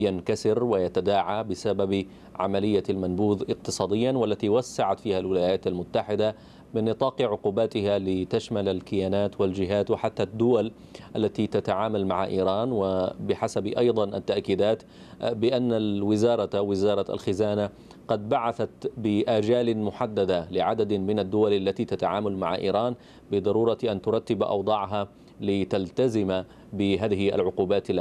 ينكسر ويتداعى بسبب عملية المنبوذ اقتصاديا، والتي وسعت فيها الولايات المتحدة من نطاق عقوباتها لتشمل الكيانات والجهات وحتى الدول التي تتعامل مع إيران. وبحسب أيضا التأكيدات بأن وزارة الخزانة قد بعثت بآجال محددة لعدد من الدول التي تتعامل مع إيران بضرورة أن ترتب أوضاعها لتلتزم بهذه العقوبات